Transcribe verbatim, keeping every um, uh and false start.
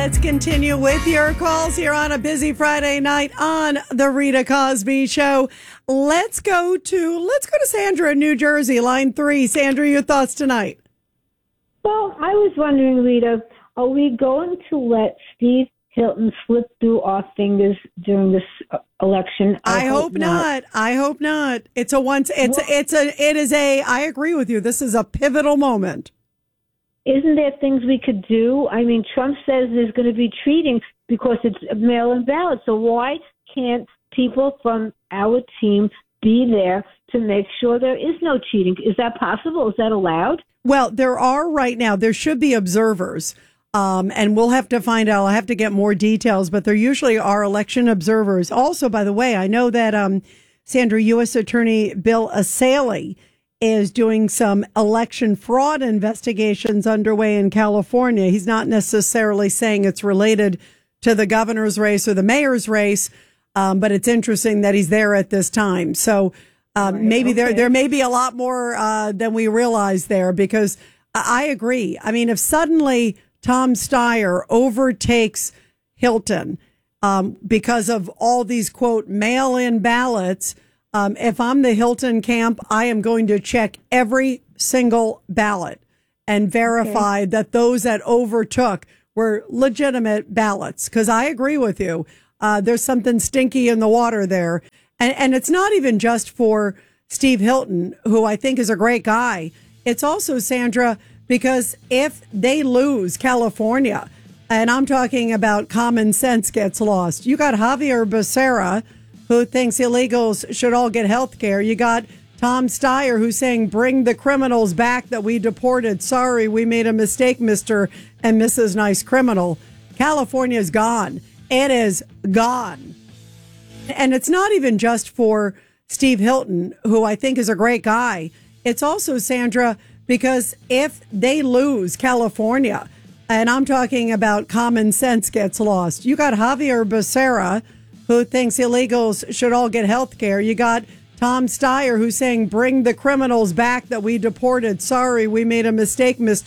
Let's continue with your calls here on a busy Friday night on the Rita Cosby Show. Let's go to let's go to Sandra in New Jersey, line three. Sandra, your thoughts tonight? Well, I was wondering, Rita, are we going to let Steve Hilton slip through our fingers during this election? I, I hope, hope not. not. I hope not. It's a once. It's well, it's a. It is a. I agree with you. This is a pivotal moment. Isn't there things we could do? I mean, Trump says there's going to be cheating because it's a mail-in ballot. So why can't people from our team be there to make sure there is no cheating? Is that possible? Is that allowed? Well, there are right now. There should be observers. Um, and we'll have to find out. I'll have to get more details, but there usually are election observers. Also, by the way, I know that, um, Sandra, U S Attorney Bill Asaley is doing some election fraud investigations underway in California. He's not necessarily saying it's related to the governor's race or the mayor's race, um, but it's interesting that he's there at this time. So um, right, maybe okay. there there may be a lot more uh, than we realize there, because I agree. I mean, if suddenly Tom Steyer overtakes Hilton um, because of all these, quote, mail-in ballots, Um, if I'm the Hilton camp, I am going to check every single ballot and verify okay. that those that overtook were legitimate ballots. Because I agree with you. Uh, there's something stinky in the water there. And, and it's not even just for Steve Hilton, who I think is a great guy. It's also, Sandra, because if they lose California, and I'm talking about common sense gets lost, you got Javier Becerra, who thinks illegals should all get health care. You got Tom Steyer, who's saying, bring the criminals back that we deported. Sorry, we made a mistake, Mister and Missus Nice Criminal. California's gone. It is gone. And it's not even just for Steve Hilton, who I think is a great guy. It's also, Sandra, because if they lose California, and I'm talking about common sense gets lost, you got Javier Becerra, who thinks illegals should all get health care. You got Tom Steyer, who's saying, bring the criminals back that we deported. Sorry, we made a mistake, Mister